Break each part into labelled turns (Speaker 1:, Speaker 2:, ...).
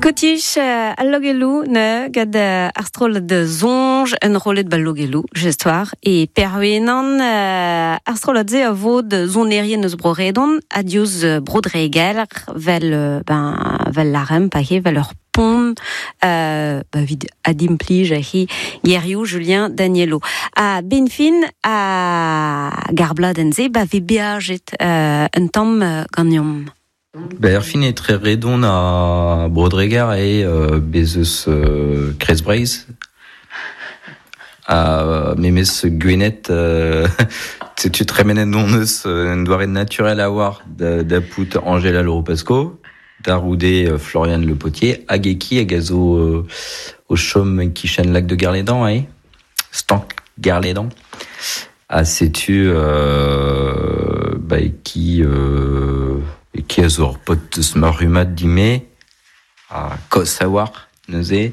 Speaker 1: Scottish allogelu ne gad astrol de zonj en rolet ballogelu gestoire et perwenan astrol ze avod zonerien eus broredon adios brodregel vel larem pahe vel ur pont vid adim plij ahi Yeriou Julien Danielo a benfin a garbladen ze ve beaget un tamm gagnom.
Speaker 2: Erfin est très redon à Brodregar et Bezos Cresbraise à Memes Gwenet tu très menet non une doirée naturelle à voir d'aput Angela Loropasco d'Aroudé Florian Le Potier Ageki et Gazo au chaume qui chaîne lac de Garlédan Stank Garlédan à Sétu qui a zor pot smarumat dime à Kosawar neuze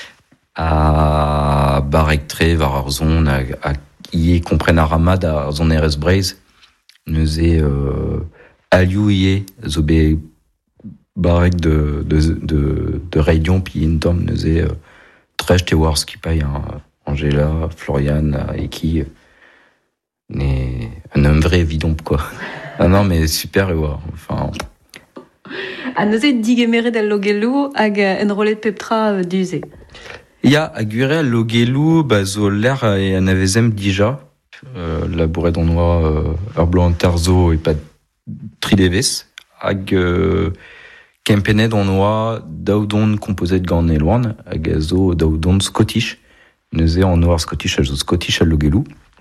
Speaker 2: à Barektre var ar zon a ie kompren ar ramad ar zon RS Braise neuze aliou ie zo be barek de Reidion puis intom neuze trej te war skipai Angela Florian et qui n'est un vrai vidomp quoi. Ah non mais super enfin
Speaker 1: a neuze digemere del logelu hag en rolet peptra duze.
Speaker 2: Ya agure logelu zo l'air et an avezem dija labouret d'en noa ur blanc terzo et pas trideves hag kempenet d'en noa daoudon composé de gant eloan hag zo daoudon Scottish neuze en noir Scottish Scottish al logelu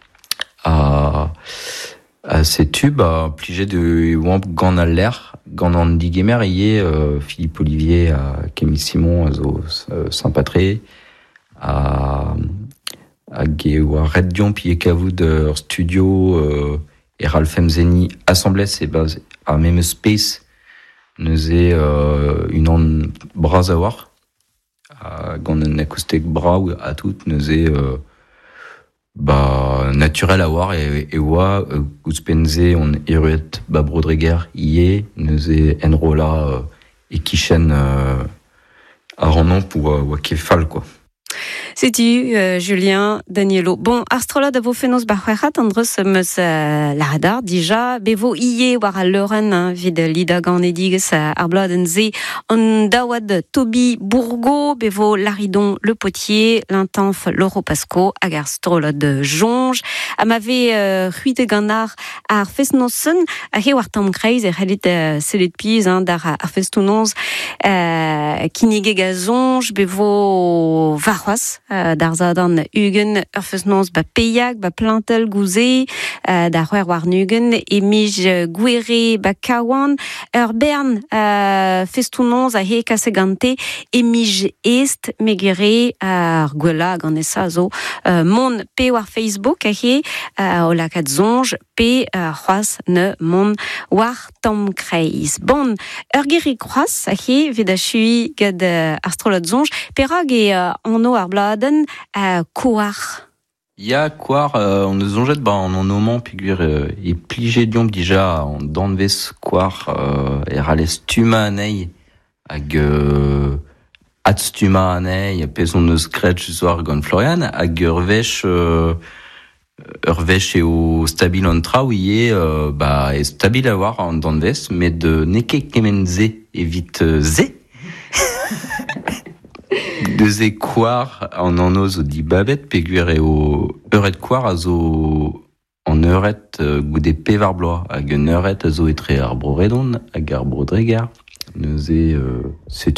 Speaker 2: à ces tubes pligé de wamp gant al l'air gant an digemer Philippe Olivier à Camille Simon à Saint-Patré à Red Dion puis Kavoud studio et Ralph Mzeni assemblée c'est base à même space neuze une an bras à war gant un acoustique bras à tout neuze naturel à voir et wa ouspenze on eruet Brodreger ie neuze enrola et kichen a ranon pour wa kefal quoi.
Speaker 1: C'est-tu, Julien Danielo. Bon, astrola da vo fenos barwerat andres meus ladar, dija, bevo ie war a leuren vid lida gant ediges ar bladen ze an dawad Toby Bourgo, bevo Laridon Le Potier, l'intanf Loro Pasco, hag ar astrola de jonge. Amave c'huite gant ar festnosen, a he war tamm kreiz relit selet piz dar ar festounonz kinige gazonge, bevo varwas, d'ar zadan ugen ur festnoz peiak, plantel gouze, d'ar c'hwer war nugen, e mij gwere kawan, ur bern festnoz a he kasegante, e mij est megere ar gwella gant esa zo mon pe war Facebook a he o lakat zonj pe c'hoaz ne mon war tamm kreiz. Bon, ur geri c'hoaz a he vet a chui gad astrolot zonj, perag anno ar bladen kouar.
Speaker 2: Ya kouar, on eus zonjet en nommant piguer e plige diomp dija en danvez kouar rales stuma anei hag at stuma anei pezon eus kretch zoar gant Florian hag ur vech eo stabil an traoù ie e stabil a war an danvez met de neke kemen ze evit ze de ze kouar an oz o di babet peguer eo euret kouar a zo an euret goude pevar bloa hag un euret a zo etre ar broredon hag ar brodregar neuze